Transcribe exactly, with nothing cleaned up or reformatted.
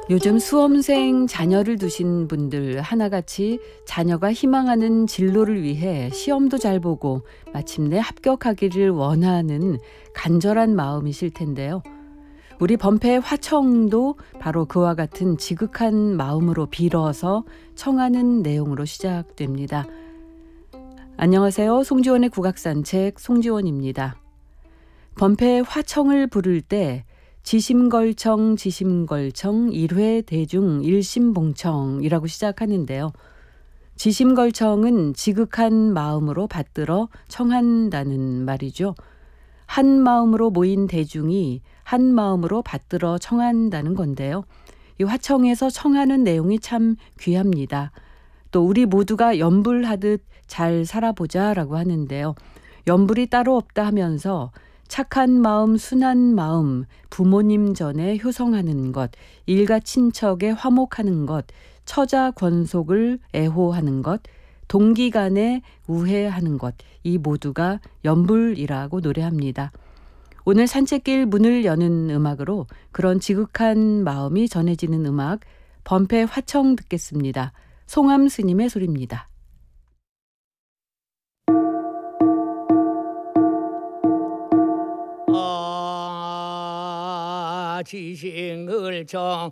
요즘 수험생 자녀를 두신 분들 하나같이 자녀가 희망하는 진로를 위해 시험도 잘 보고 마침내 합격하기를 원하는 간절한 마음이실 텐데요. 우리 범패 화청도 바로 그와 같은 지극한 마음으로 빌어서 청하는 내용으로 시작됩니다. 안녕하세요. 송지원의 국악산책 송지원입니다. 범패 화청을 부를 때 지심걸청 지심걸청 일회대중 일심봉청이라고 시작하는데요. 지심걸청은 지극한 마음으로 받들어 청한다는 말이죠. 한 마음으로 모인 대중이 한 마음으로 받들어 청한다는 건데요. 이 화청에서 청하는 내용이 참 귀합니다. 또 우리 모두가 염불하듯 잘 살아보자라고 하는데요. 염불이 따로 없다 하면서 착한 마음, 순한 마음, 부모님 전에 효성하는 것, 일가 친척에 화목하는 것, 처자 권속을 애호하는 것, 동기 간에 우애하는 것, 이 모두가 염불이라고 노래합니다. 오늘 산책길 문을 여는 음악으로 그런 지극한 마음이 전해지는 음악, 범패 화청 듣겠습니다. 송암 스님의 소리입니다. 아 지심걸청